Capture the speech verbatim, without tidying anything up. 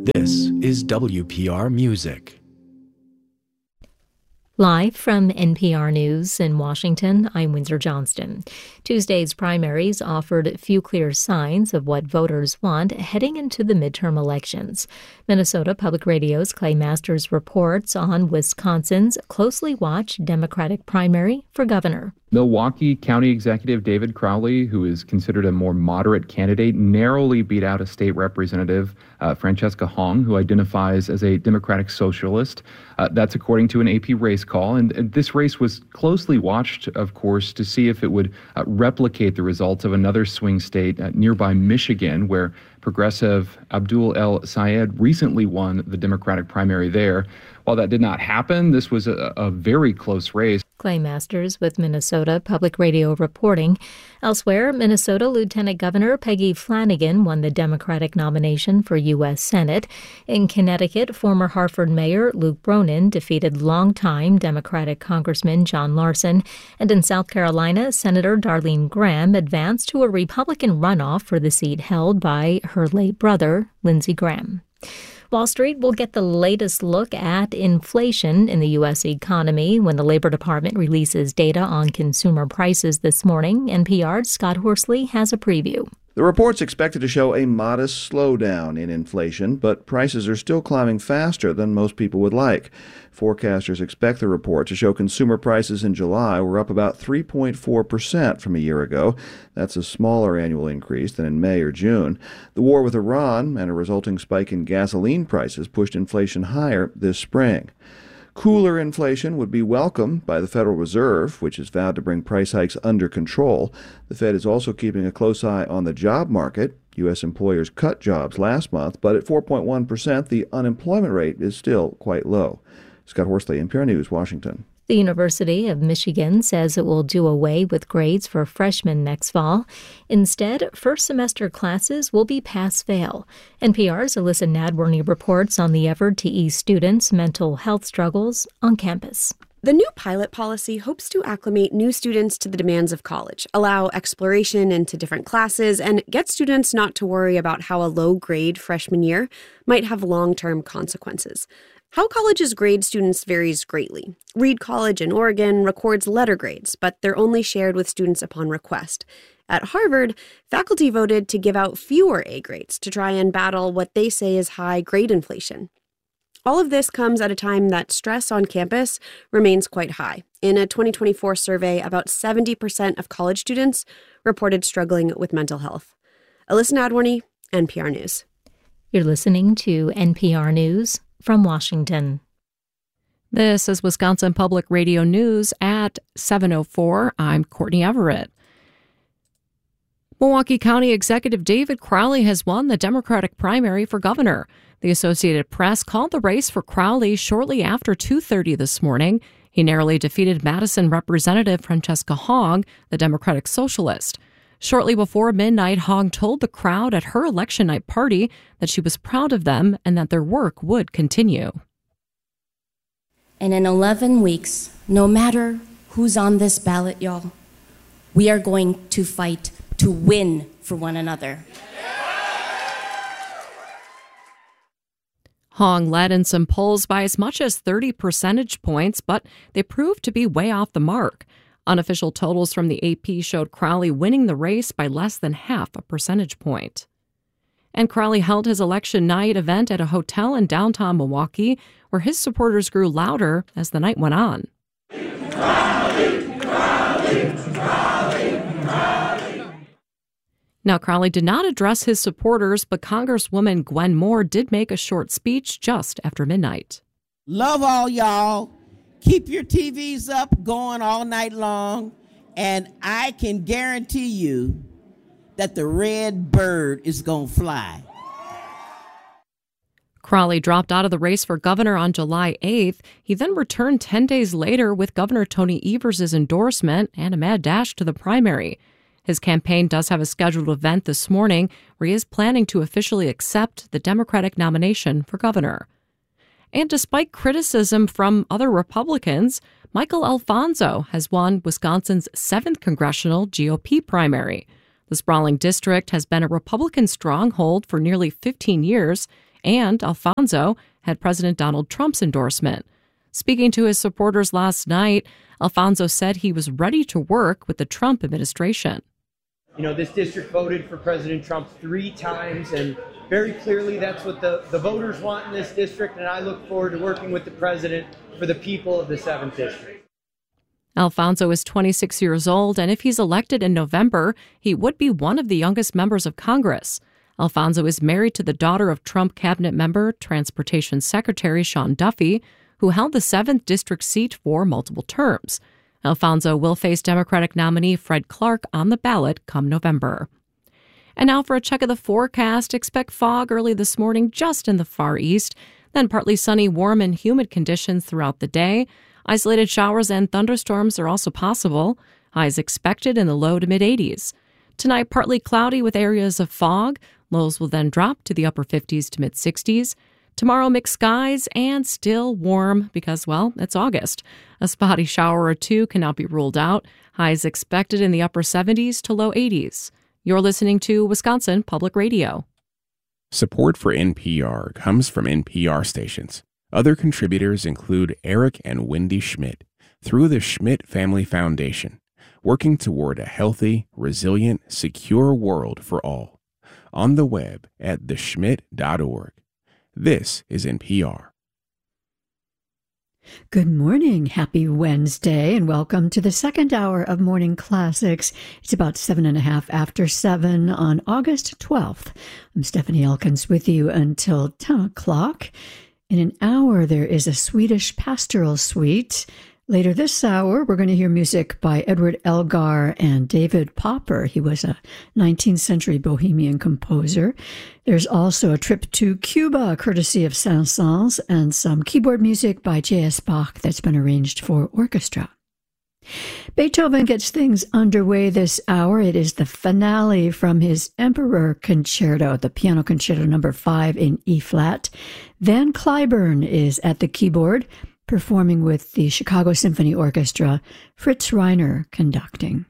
This is W P R Music. Live from N P R News in Washington, I'm Windsor Johnston. Tuesday's primaries offered few clear signs of what voters want heading into the midterm elections. Minnesota Public Radio's Clay Masters reports on Wisconsin's closely watched Democratic primary for governor. Milwaukee County Executive David Crowley, who is considered a more moderate candidate, narrowly beat out a state representative, uh, Francesca Hong, who identifies as a Democratic socialist. Uh, that's according to an A P race call. And, and this race was closely watched, of course, to see if it would uh, replicate the results of another swing state uh, nearby Michigan, where progressive Abdul El Sayed recently won the Democratic primary there. While that did not happen, this was a, a very close race. Clay Masters with Minnesota Public Radio reporting. Elsewhere, Minnesota Lieutenant Governor Peggy Flanagan won the Democratic nomination for U S Senate. In Connecticut, former Hartford Mayor Luke Bronin defeated longtime Democratic Congressman John Larson. And in South Carolina, Senator Darlene Graham advanced to a Republican runoff for the seat held by her late brother, Lindsey Graham. Wall Street will get the latest look at inflation in the U S economy when the Labor Department releases data on consumer prices this morning. N P R's Scott Horsley has a preview. The report's expected to show a modest slowdown in inflation, but prices are still climbing faster than most people would like. Forecasters expect the report to show consumer prices in July were up about three point four percent from a year ago. That's a smaller annual increase than in May or June. The war with Iran and a resulting spike in gasoline prices pushed inflation higher this spring. Cooler inflation would be welcomed by the Federal Reserve, which has vowed to bring price hikes under control. The Fed is also keeping a close eye on the job market. U S employers cut jobs last month, but at four point one percent, the unemployment rate is still quite low. Scott Horsley, N P R News, Washington. The University of Michigan says it will do away with grades for freshmen next fall. Instead, first-semester classes will be pass-fail. N P R's Alyssa Nadworny reports on the effort to ease students' mental health struggles on campus. The new pilot policy hopes to acclimate new students to the demands of college, allow exploration into different classes, and get students not to worry about how a low grade freshman year might have long-term consequences. How colleges grade students varies greatly. Reed College in Oregon records letter grades, but they're only shared with students upon request. At Harvard, faculty voted to give out fewer A grades to try and battle what they say is high grade inflation. All of this comes at a time that stress on campus remains quite high. In a twenty twenty-four survey, about seventy percent of college students reported struggling with mental health. Alyssa Nadworny, N P R News. You're listening to N P R News from Washington. This is Wisconsin Public Radio News at seven oh four. I'm Courtney Everett. Milwaukee County Executive David Crowley has won the Democratic primary for governor. The Associated Press called the race for Crowley shortly after two thirty this morning. He narrowly defeated Madison Representative Francesca Hong, the Democratic socialist. Shortly before midnight, Hong told the crowd at her election night party that she was proud of them and that their work would continue. And in eleven weeks, no matter who's on this ballot, y'all, we are going to fight to win for one another. Hong led in some polls by as much as thirty percentage points, but they proved to be way off the mark. Unofficial totals from the A P showed Crowley winning the race by less than half a percentage point. And Crowley held his election night event at a hotel in downtown Milwaukee, where his supporters grew louder as the night went on. Crowley, Crowley, Crowley, Crowley. Now, Crowley did not address his supporters, but Congresswoman Gwen Moore did make a short speech just after midnight. Love all y'all. Keep your T Vs up, going all night long, and I can guarantee you that the red bird is going to fly. Crowley dropped out of the race for governor on July eighth. He then returned ten days later with Governor Tony Evers' endorsement and a mad dash to the primary. His campaign does have a scheduled event this morning where he is planning to officially accept the Democratic nomination for governor. And despite criticism from other Republicans, Michael Alfonso has won Wisconsin's seventh congressional G O P primary. The sprawling district has been a Republican stronghold for nearly fifteen years, And Alfonso had President Donald Trump's endorsement. Speaking to his supporters last night, Alfonso said he was ready to work with the Trump administration. You know, this district voted for President Trump three times, and very clearly that's what the, the voters want in this district, and I look forward to working with the president for the people of the seventh District. Alfonso is twenty-six years old, and if he's elected in November, he would be one of the youngest members of Congress. Alfonso is married to the daughter of Trump cabinet member, Transportation Secretary Sean Duffy, who held the seventh District seat for multiple terms. Alfonso will face Democratic nominee Fred Clark on the ballot come November. And now for a check of the forecast. Expect fog early this morning just in the far east, then partly sunny, warm, and humid conditions throughout the day. Isolated showers and thunderstorms are also possible. Highs expected in the low to mid-eighties. Tonight, partly cloudy with areas of fog. Lows will then drop to the upper fifties to mid-sixties. Tomorrow, mixed skies and still warm because, well, it's August. A spotty shower or two cannot be ruled out. Highs expected in the upper seventies to low eighties. You're listening to Wisconsin Public Radio. Support for N P R comes from N P R stations. Other contributors include Eric and Wendy Schmidt through the Schmidt Family Foundation, working toward a healthy, resilient, secure world for all. On the web at the schmidt dot org. This is N P R. Good morning. Happy Wednesday, and welcome to the second hour of Morning Classics. It's about seven and a half after seven on August twelfth. I'm Stephanie Elkins with you until ten o'clock. In an hour, there is a Swedish pastoral suite. Later this hour, we're going to hear music by Edward Elgar and David Popper. He was a nineteenth century Bohemian composer. There's also a trip to Cuba, courtesy of Saint-Saëns, and some keyboard music by J S Bach that's been arranged for orchestra. Beethoven gets things underway this hour. It is the finale from his Emperor Concerto, the piano concerto number five in E-flat. Van Cliburn is at the keyboard, performing with the Chicago Symphony Orchestra, Fritz Reiner conducting.